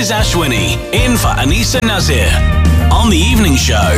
is Ashwini, in for Anisa Nazir on the evening show.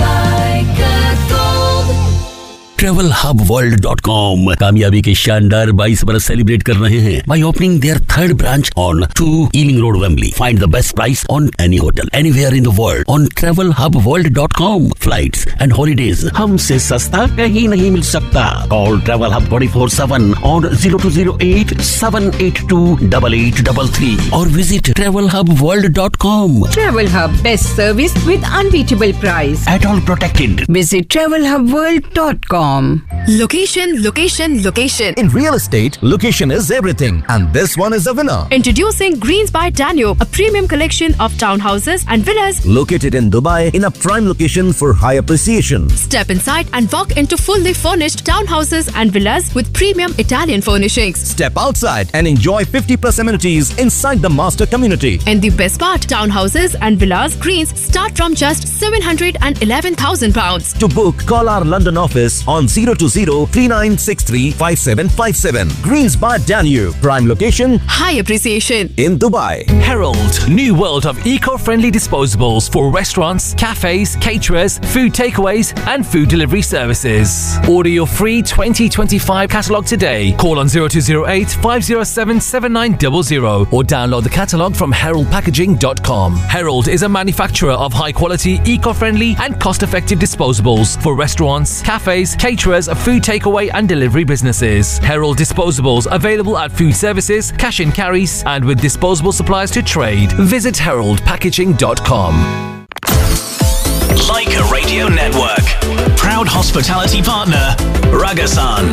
TravelHubWorld.com कामयाबी के शानदार 22 बरस सेलिब्रेट कर रहे हैं by opening their third branch on 2 Ealing Road, Wembley. Find the best price on any hotel anywhere in the world on TravelHubWorld.com. Flights and holidays हमसे सस्ता कहीं नहीं मिल सकता. Call Travel Hub 24/7 on 0208 782 8833 or visit TravelHubWorld.com. Travel Hub, best service with unbeatable price. At all protected. Visit TravelHubWorld.com. Location, location, location. In real estate, location is everything, and this one is a winner. Introducing Greens by Danube, a premium collection of townhouses and villas Located in Dubai in a prime location for high appreciation. Step inside and walk into fully furnished townhouses and villas with premium Italian furnishings. Step outside and enjoy 50+ amenities inside the master community. And the best part, townhouses and villas Greens start from just £711,000. To book, call our London office on 020-3963-5757. Greens by Danube, prime location, High appreciation. in Dubai. Herald, new world of eco-friendly disposables for restaurants, cafes, caterers, food takeaways and food delivery services. Order your free 2025 catalogue today. Call on 0208 507 7900 or download the catalogue from heraldpackaging.com. Herald is a manufacturer of high-quality, eco-friendly and cost-effective disposables for restaurants, cafes, caterers, food takeaway and delivery businesses. Herald disposables available at food services, cash and carries and with disposable supplies to trade. Visit heraldpackaging.com. Leica Radio Network. Proud hospitality partner, Ragasan.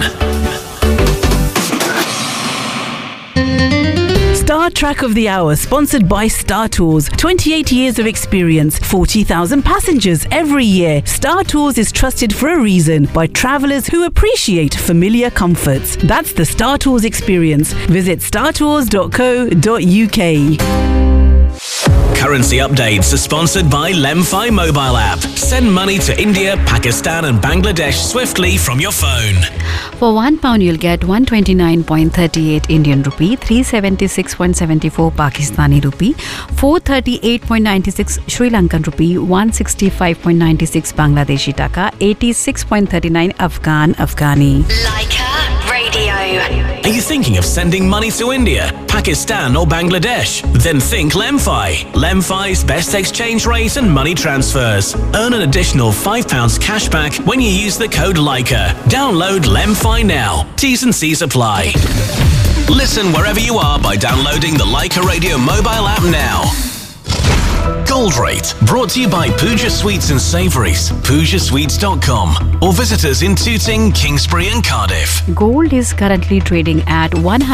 Star Track of the Hour, sponsored by Star Tours. 28 years of experience, 40,000 passengers every year. Star Tours is trusted for a reason by travellers who appreciate familiar comforts. That's the Star Tours experience. Visit startours.co.uk. Currency updates are sponsored by Lemfi mobile app. Send money to India, Pakistan and Bangladesh swiftly from your phone. For £1, you'll get 129.38 Indian rupee, 376.74 Pakistani rupee, 438.96 Sri Lankan rupee, 165.96 Bangladeshi taka, 86.39 Afghani. Leica Radio. Are you thinking of sending money to India, Pakistan or Bangladesh? Then think Lemfi. Lemfi's best exchange rate and money transfers. Earn an additional £5 cashback when you use the code Leica. Download Lemfi now. T's and C's apply. Listen wherever you are by downloading the Leica Radio mobile app now. Gold Rate, brought to you by Pooja Sweets and Savouries, PoojaSweets.com, or visit us in Tooting, Kingsbury and Cardiff. Gold is currently trading at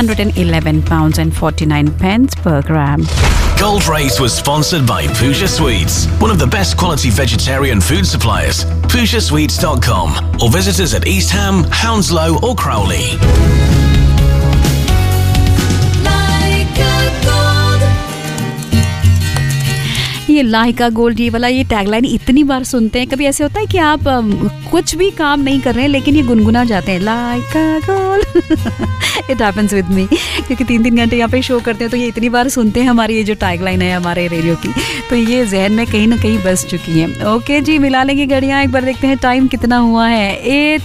£111.49 per gram. Gold Rate was sponsored by Pooja Sweets, one of the best quality vegetarian food suppliers. PoojaSweets.com, or visit us at East Ham, Hounslow or Crowley. ये लाइका gold ये वाला ये tagline इतनी बार सुनते हैं. कभी ऐसे होता है कि आप कुछ भी काम नहीं कर रहे हैं लेकिन ये गुनगुना जाते हैं लाइका gold. It happens with me, क्योंकि 3-3 घंटे यहाँ पे शो करते हैं तो ये इतनी बार सुनते हैं हमारी ये जो टैगलाइन है हमारे रेडियो की, तो ये जहन में कहीं ना कहीं बस चुकी है. ओके जी, मिला लेंगे घड़ियाँ, एक बार देखते हैं टाइम कितना हुआ है.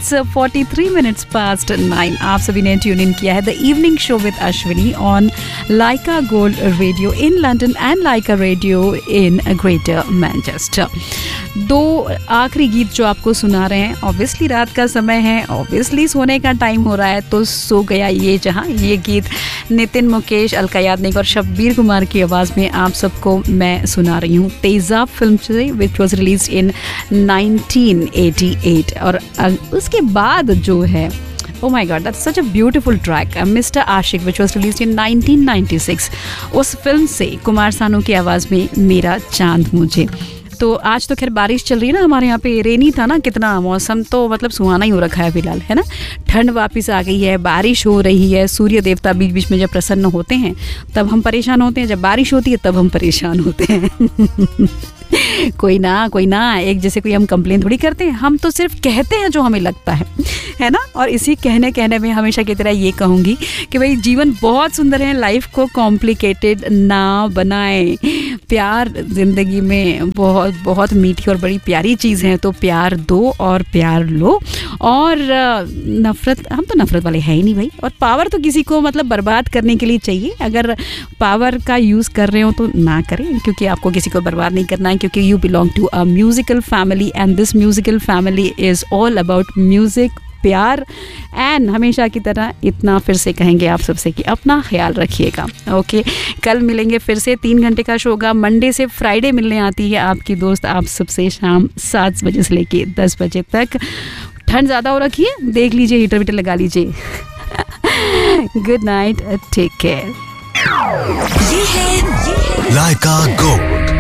8:43 आप सभी ने ट्यून इन किया है the evening show with Ashwini on Lyca gold radio in London and Lyca radio in greater Manchester. 2 आखिरी गीत जो आपको सुना रहे हैं, ऑब्वियसली रात का समय है, ऑब्वियसली सोने का टाइम हो रहा है, तो सो गया ये जहां. ये गीत नितिन मुकेश, अलका याग्निक और शब्बीर कुमार की आवाज़ में आप सबको मैं सुना रही हूँ तेजाब फिल्म से, विच वॉज रिलीज इन 1988. और उसके बाद जो है, oh my god, that's such a beautiful track, Mr. Ashik, which was released in 1996. उस फिल्म से कुमार सानू की आवाज़ में मेरा चांद मुझे. तो आज तो खैर बारिश चल रही है ना हमारे यहाँ पे, रेनी था ना, कितना मौसम तो मतलब सुहाना ही हो रखा है फिलहाल, है ना. ठंड वापस आ गई है, बारिश हो रही है, सूर्य देवता बीच बीच में जब प्रसन्न होते हैं तब हम परेशान होते हैं, जब बारिश होती है तब हम परेशान होते हैं. कोई ना, एक जैसे कोई हम कंप्लेन थोड़ी करते हैं, हम तो सिर्फ कहते हैं जो हमें लगता है ना. और इसी कहने में हमेशा की तरह ये कहूँगी कि भाई जीवन बहुत सुंदर है, लाइफ को कॉम्प्लिकेटेड ना बनाएं. प्यार ज़िंदगी में बहुत बहुत मीठी और बड़ी प्यारी चीज़ है, तो प्यार दो और प्यार लो। और नफ़रत, हम तो नफ़रत वाले हैं ही नहीं भाई। और पावर तो किसी को मतलब बर्बाद करने के लिए चाहिए, अगर पावर का यूज़ कर रहे हो तो ना करें, क्योंकि आपको किसी को बर्बाद नहीं करना है, क्योंकि you belong to a musical family and this musical family is all about music, प्यार एंड हमेशा की तरह इतना फिर से कहेंगे आप सबसे कि अपना ख्याल रखिएगा। ओके, कल मिलेंगे फिर से। 3 घंटे का शो होगा, मंडे से फ्राइडे मिलने आती है आपकी दोस्त आप सबसे शाम 7 बजे से लेके 10 बजे तक। ठंड ज़्यादा हो रखी है, देख लीजिए, हीटर वीटर लगा लीजिए। Good night, take care. ये है लाइका गोल्ड।